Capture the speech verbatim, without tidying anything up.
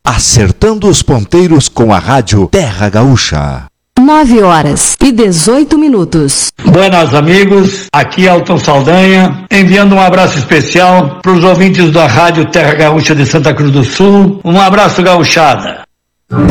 Acertando os ponteiros com a rádio Terra Gaúcha. nove horas e dezoito minutos. Buenas amigos, aqui é Alton Saldanha, enviando um abraço especial para os ouvintes da rádio Terra Gaúcha de Santa Cruz do Sul. Um abraço, gauchada.